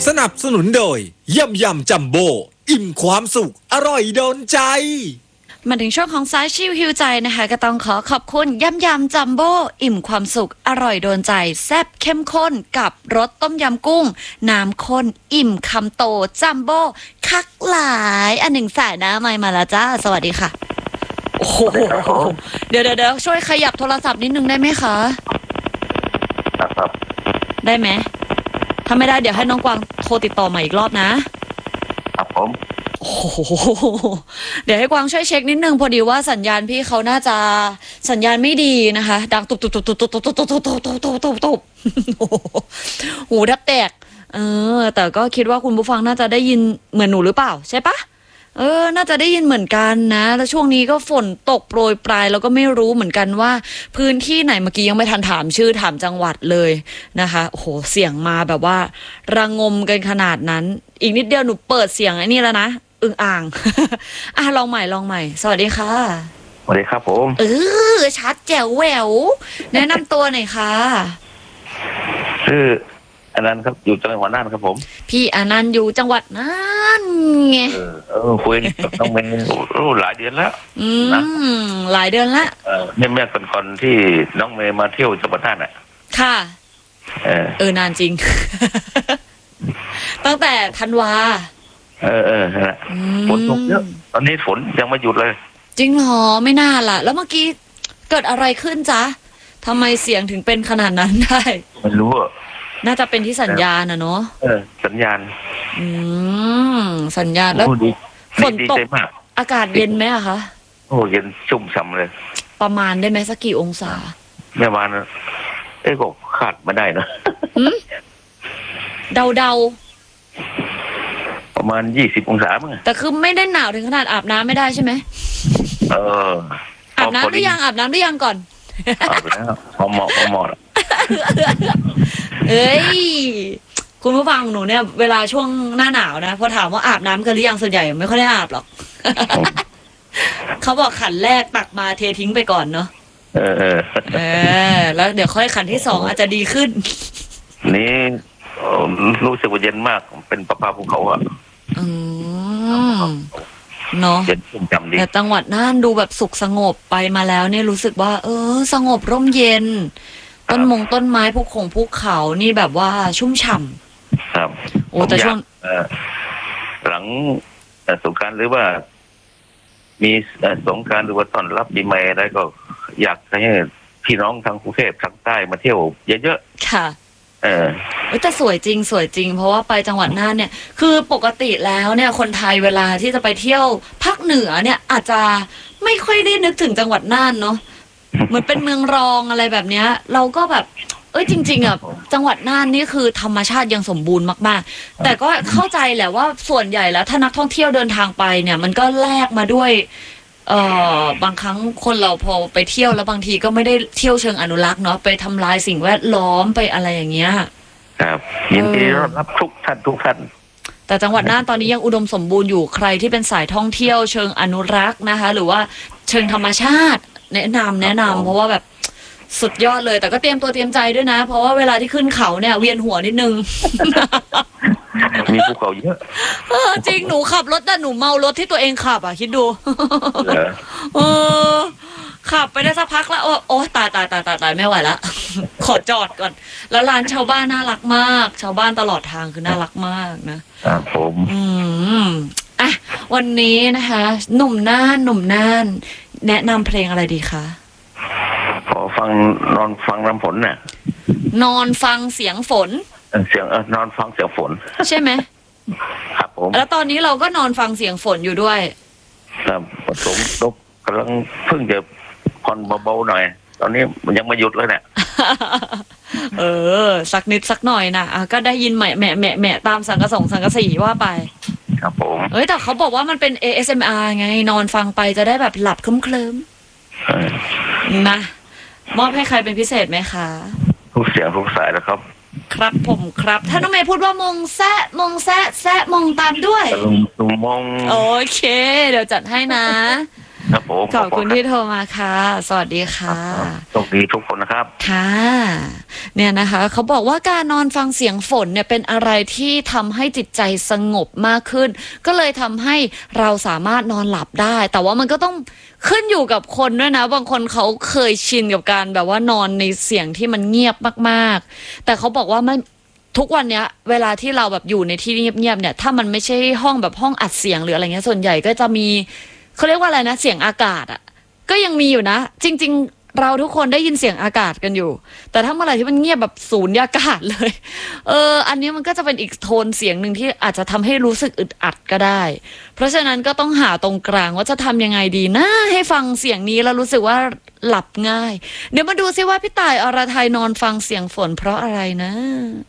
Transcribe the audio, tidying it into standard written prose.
สนับสนุนโดยยำยำจัมโบ้อิ่มความสุขอร่อยโดนใจมาถึงช่วงของสายชิวฮิวใจนะคะก็ต้องขอขอบคุณยำยำจัมโบ้อิ่มความสุขอร่อยโดนใจแซ่บเข้มข้นกับรสต้มยำกุ้งน้ำข้นอิ่มคำโตจัมโบ้คักหลายอันหนึ่งสายน้ำมาแล้วจ้าสวัสดีค่ะโอ้โหเดี๋ยวช่วยขยับโทรศัพท์นิดนึงได้ไหมคะครับได้ไหมถ้าไม่ได้เดี๋ยวให้น้องกวางโทรติดต่อมาอีกรอบนะครับผมโอ้โหเดี๋ยวให้กวางช่วยเช็คนิดนึงพอดีว่าสัญญาณพี่เขาน่าจะสัญญาณไม่ดีนะคะดังตุบหูแทบแตกแต่ก็คิดว่าคุณผู้ฟังน่าจะได้ยินเหมือนหนูหรือเปล่าใช่ปะน่าจะได้ยินเหมือนกันนะแล้วช่วงนี้ก็ฝนตกโปรยปลายแล้วก็ไม่รู้เหมือนกันว่าพื้นที่ไหนเมื่อกี้ยังไม่ทันถามชื่อถามจังหวัดเลยนะคะโอ้โหเสียงมาแบบว่าระงมกันขนาดนั้นอีกนิดเดียวหนูเปิดเสียงไอ้นี่แล้วนะอึ่งอ่างลองใหม่สวัสดีค่ะสวัสดีครับผมชัดแจ๋วแหววแนะนำตัวหน่อยค่ะชื่ออนันต์ครับอยู่จังหวัดน่านครับผมพี่อนันต์อยู่จังหวัดน่านไงคุยกับน้องเมย์หลายเดือนแล้วนะหลายเดือนละเนี่ยแม่ก่อนที่น้องเมย์มาเที่ยวจังหวัดน่านอ่ะค่ะนานจริง ตั้งแต่ธันวาฝนตกเยอะตอนนี้ฝนยังไม่หยุดเลยจริงเหรอไม่น่าล่ะแล้วเมื่อกี้เกิดอะไรขึ้นจ๊ะทำไมเสียงถึงเป็นขนาดนั้นได้ไม่รู้น่าจะเป็นที่สัญญาณนะเนาะสัญญาณสัญญาณแล้วฝนตกอากาศเย็นไหมอะคะโอ้เย็นชุ่มฉ่ำเลยประมาณได้ไหมสักกี่องศาประมาณก็คาดมาได้นะเดาประมาณ20 องศามั้งแต่คือไม่ได้หนาวถึงขนาดอาบน้ำไม่ได้ใช่ไหมอาบน้ำหรือยังก่อนอาบแล้วพอเหมาะคุณผู้ฟังหนูเนี่ยเวลาช่วงหน้าหนาวนะพอถามว่าอาบน้ำกันหรือยังส่วนใหญ่ไม่ค่อยได้อาบหรอก เขาบอกขันแรกตักมาเททิ้งไปก่อนเนาะแล้วเดี๋ยวค่อยขันที่2อาจจะดีขึ้นนี่รู้สึกว่าเย็นมากเป็นประภาภูเขาอ่ะเนาะเย็นชุ่มฉ่ำดีแต่จังหวัดน่านดูแบบสุขสงบไปมาแล้วเนี่ยรู้สึกว่าสงบร่มเย็นต้นไม้ภูเขานี่แบบว่าชุ่มฉ่ำครับโอ้แต่ช่วงหลังสงกรานต์หรือว่ามีสงกรานต์หรือว่าต้อนรับปีใหม่อะไรก็อยากให้พี่น้องทางกรุงเทพทางใต้มาเที่ยวเยอะๆค่ะแต่สวยจริงเพราะว่าไปจังหวัดน่านเนี่ยคือปกติแล้วเนี่ยคนไทยเวลาที่จะไปเที่ยวภาคเหนือเนี่ยอาจจะไม่ค่อยได้นึกถึงจังหวัดน่านเนาะเหมือนเป็นเมืองรองอะไรแบบเนี้ยเราก็แบบจริงๆอ่ะจังหวัดน่านนี่คือธรรมชาติยังสมบูรณ์มากๆแต่ก็เข้าใจแหละว่าส่วนใหญ่แล้วถ้านักท่องเที่ยวเดินทางไปเนี่ยมันก็แลกมาด้วยบางครั้งคนเราพอไปเที่ยวแล้วบางทีก็ไม่ได้เที่ยวเชิงอนุรักษ์เนาะไปทำลายสิ่งแวดล้อมไปอะไรอย่างเงี้ยครับยินดีรับทุกท่านแต่จังหวัดน่านตอนนี้ยังอุดมสมบูรณ์อยู่ใครที่เป็นสายท่องเที่ยวเชิงอนุรักษ์นะคะหรือว่าเชิงธรรมชาติแนะนำเพราะว่าแบบสุดยอดเลยแต่ก็เตรียมตัวเตรียมใจด้วยนะเพราะว่าเวลาที่ขึ้นเขาเนี่ยเวียนหัวนิดนึงมีภูเขาเยอะจริงหนูขับรถแต่หนูเมารถที่ตัวเองขับคิดดูขับไปได้สักพักแล้วโอ้ตายไม่ไหวละขอจอดก่อนแล้วร้านชาวบ้านน่ารักมากชาวบ้านตลอดทางคือน่ารักมากนะครับผมวันนี้นะคะหนุ่มน่านแนะนำเพลงอะไรดีคะขอนอนฟังน้ำฝนน่ะนอนฟังเสียงฝนนอนฟังเสียงฝนใช่ไหมครับผมแล้วตอนนี้เราก็นอนฟังเสียงฝนอยู่ด้วยครับผมกำลังเพิ่งจะผ่อนเบาๆหน่อยตอนนี้มันยังไม่หยุดเลยเนี่ยสักนิดสักหน่อยนะก็ได้ยินแหม่ตามสังกะสีว่าไปครับผมแต่เขาบอกว่ามันเป็น ASMR ไงนอนฟังไปจะได้แบบหลับเคลิ้มนะมอบให้ใครเป็นพิเศษไหมคะทุกเสียงทุกสายแล้วครับครับผมครับถ้าน้องเมย์พูดว่ามงแซะมงตามด้วยมงโอเคเดี๋ยวจัดให้นะผมขอบคุณที่โทรมาค่ะสวัสดีค่ะโชคดีทุกคนนะครับค่ะเนี่ยนะคะเขาบอกว่าการนอนฟังเสียงฝนเนี่ยเป็นอะไรที่ทำให้จิตใจสงบมากขึ้นก็เลยทำให้เราสามารถนอนหลับได้แต่ว่ามันก็ต้องขึ้นอยู่กับคนด้วยนะบางคนเขาเคยชินกับการแบบว่านอนในเสียงที่มันเงียบมากๆแต่เขาบอกว่าไม่ทุกวันเนี้ยเวลาที่เราแบบอยู่ในที่เงียบๆเนี่ยถ้ามันไม่ใช่ห้องแบบห้องอัดเสียงหรืออะไรเงี้ยส่วนใหญ่ก็จะมีเขาเรียกว่าอะไรนะเสียงอากาศอ่ะก็ยังมีอยู่นะจริงๆเราทุกคนได้ยินเสียงอากาศกันอยู่แต่ถ้าเมื่อไหร่ที่มันเงียบแบบสูญญากาศเลยอันนี้มันก็จะเป็นอีกโทนเสียงหนึ่งที่อาจจะทำให้รู้สึกอึดอัดก็ได้เพราะฉะนั้นก็ต้องหาตรงกลางว่าจะทำยังไงดีนะให้ฟังเสียงนี้แล้วรู้สึกว่าหลับง่ายเดี๋ยวมาดูซิว่าพี่ต่ายอรไทยนอนฟังเสียงฝนเพราะอะไรนะ